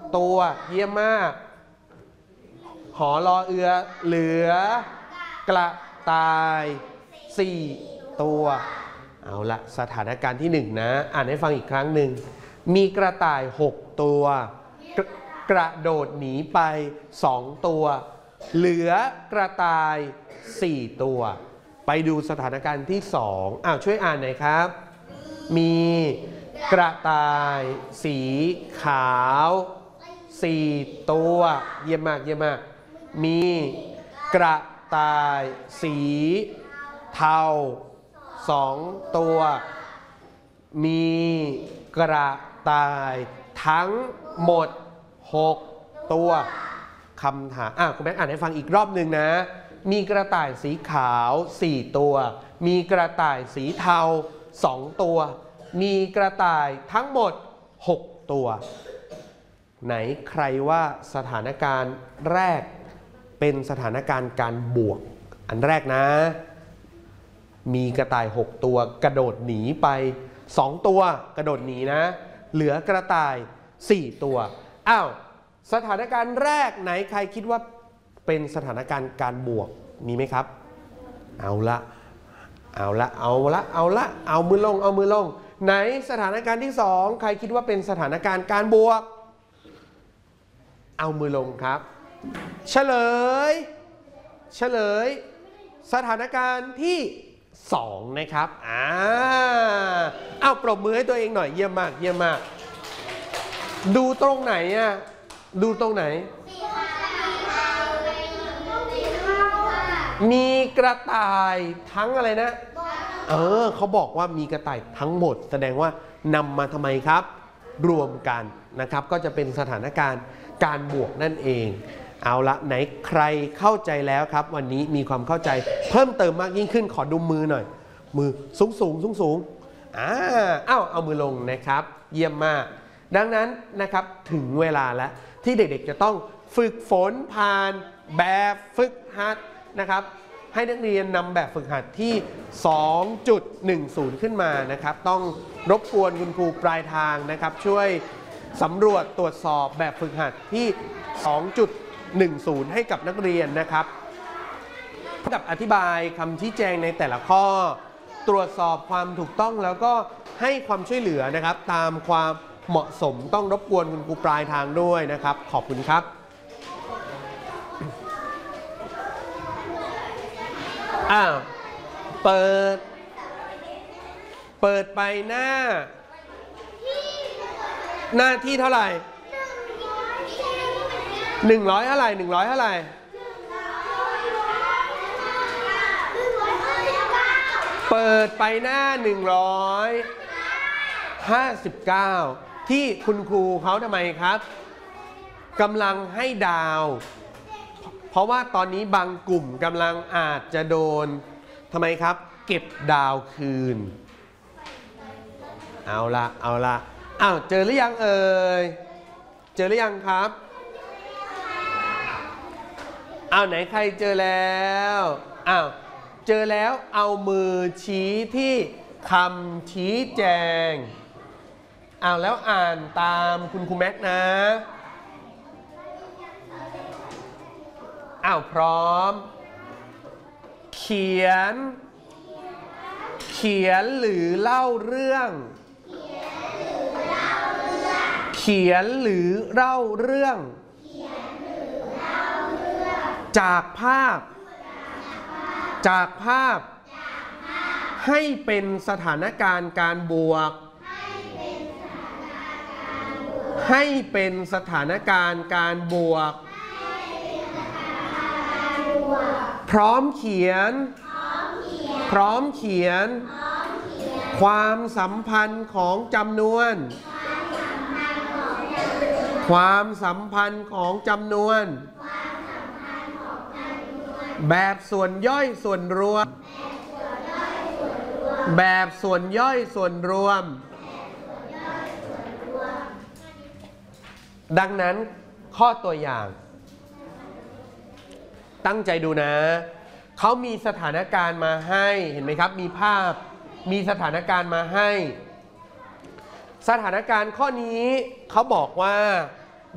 ตัวเยี่ยมมากหอรอเอือเหลือกระต่าย4ตัวเอาละสถานการณ์ที่1นะอ่านให้ฟังอีกครั้งหนึ่งมีกระต่าย6ตัวกระโดดหนีไป2ตัวเหลือกระต่าย4ตัวไปดูสถานการณ์ที่2ช่วยอ่านหน่อยครับมีกระต่ายสีขาว4ตัวเยี่ยมมากเยี่ยมมากมีกระต่ายสีเทา2ตัวมีกระต่ายทั้งหมด6ตัวคำถามคุณแม็กอ่านให้ฟังอีกรอบหนึ่งนะมีกระต่ายสีขาว4ตัวมีกระต่ายสีเทา2ตัวมีกระต่ายทั้งหมด6ตัวไหนใครว่าสถานการณ์แรกเป็นสถานการณ์การบวกอันแรกนะมีกระต่าย6ตัวกระโดดหนีไป2ตัวกระโดดหนีนะเหลือกระต่าย4ตัวสถานการณ์แรกไหนใครคิดว่าเป็นสถานการณ์การบวกมีไหมครับเอามือลงไหนสถานการณ์ที่2ใครคิดว่าเป็นสถานการณ์การบวกเอามือลงครับเฉลยสถานการณ์ที่2นะครับปรบมือให้ตัวเองหน่อยเยี่ยมมากเยี่ยมมากดูตรงไหนดูตรงไหนมีกระต่ายทั้งอะไรนะเขาบอกว่ามีกระต่ายทั้งหมดแสดงว่านำมาทำไมครับรวมกันนะครับก็จะเป็นสถานการณ์การบวกนั่นเองเอาละไหนใครเข้าใจแล้วครับวันนี้มีความเข้าใจเพิ่มเติมมากยิ่งขึ้นขอดูมือหน่อยมือสูงเอามือลงนะครับเยี่ยมมากดังนั้นนะครับถึงเวลาแล้วที่เด็กๆจะต้องฝึกฝนผ่านแบบฝึกหัดนะครับให้นักเรียนนำแบบฝึกหัดที่ 2.10 ขึ้นมานะครับต้องรบกวนคุณครูปลายทางนะครับช่วยสำรวจตรวจสอบแบบฝึกหัดที่ 2.10 ให้กับนักเรียนนะครับกับอธิบายคำชี้แจงในแต่ละข้อตรวจสอบความถูกต้องแล้วก็ให้ความช่วยเหลือนะครับตามความเหมาะสมต้องรบกวนคุณครูปลายทางด้วยนะครับขอบคุณครับเปิดไปหน้าที่เท่าไหร่100เท่าไหร่100เท่าไหร่เปิดไปหน้า159ที่คุณครูเขาทำไมครับกำลังให้ดาวเพราะว่าตอนนี้บางกลุ่มกำลังอาจจะโดนทำไมครับเก็บดาวคืนเอาละเจอหรือยังเอ่ยเจอหรือยังครับไหนใครเจอแล้วเจอแล้วเอามือชี้ที่คำชี้แจงแล้วอ่านตามคุณครูแม็กนะพร้อมเขียนหรือเล่าเรื่องจากภาพให้เป็นสถานการณ์การบวกให้เป็นสถานการณ์การบวกพร้อมเขียนความสัมพันธ์ของจำนวนแบบส่วนย่อยส่วนรวมดังนั้นข้อตัวอย่างตั้งใจดูนะเขามีสถานการณ์มาให้เห็นไหมครับมีภาพมีสถานการณ์มาให้สถานการณ์ข้อนี้เขาบอกว่า